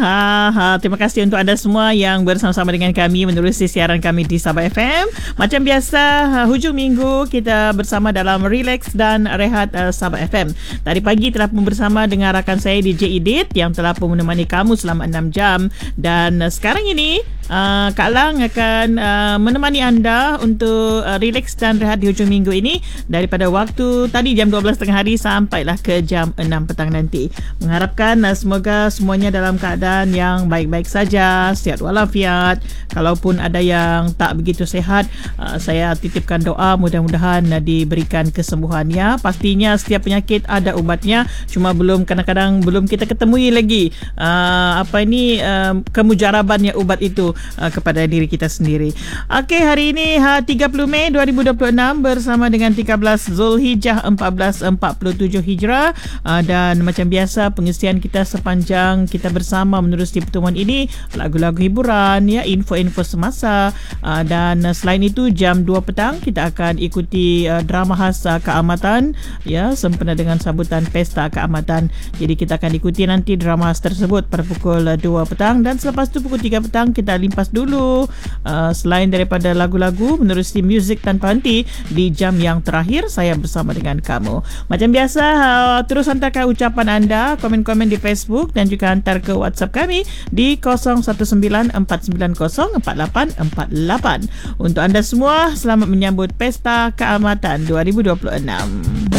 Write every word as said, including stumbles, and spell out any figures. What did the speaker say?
ha, ha, terima kasih untuk anda semua yang bersama-sama dengan kami menerusi siaran kami di Sabah F M. Macam biasa, ha, hujung minggu kita bersama dalam Relax dan Rehat uh, Sabah F M. Tadi pagi telah pun bersama dengan rakan saya D J Edit yang telah pun menemani kamu selama enam jam. Dan uh, sekarang ini Uh, Kak Lang akan uh, menemani anda untuk uh, relax dan rehat di hujung minggu ini daripada waktu tadi jam dua belas tengah hari sampailah ke jam enam petang nanti. Mengharapkan uh, semoga semuanya dalam keadaan yang baik-baik saja, sihat walafiat. Kalaupun ada yang tak begitu sihat, uh, saya titipkan doa mudah-mudahan uh, diberikan kesembuhannya. Pastinya setiap penyakit ada ubatnya, cuma belum kadang-kadang belum kita ketemui lagi uh, apa ini uh, kemujarabannya ubat itu Uh, kepada diri kita sendiri. Okey, hari ini ha, tiga puluh Mei dua ribu dua puluh enam bersama dengan tiga belas Zulhijjah seribu empat ratus empat puluh tujuh Hijrah, uh, dan macam biasa pengisian kita sepanjang kita bersama menerusi pertemuan ini lagu-lagu hiburan, ya, info-info semasa, uh, dan uh, selain itu jam dua petang kita akan ikuti uh, drama khas uh, keamatan, ya, sempena dengan sambutan pesta keamatan. Jadi kita akan ikuti nanti drama khas tersebut pada pukul uh, dua petang, dan selepas itu pukul tiga petang kita limpas dulu uh, selain daripada lagu-lagu menerusi muzik tanpa henti di jam yang terakhir saya bersama dengan kamu. Macam biasa, uh, terus hantarkan ucapan anda, komen-komen di Facebook dan juga hantar ke WhatsApp kami di kosong satu sembilan empat sembilan kosong empat lapan empat lapan. Untuk anda semua, selamat menyambut Pesta Keamatan dua ribu dua puluh enam.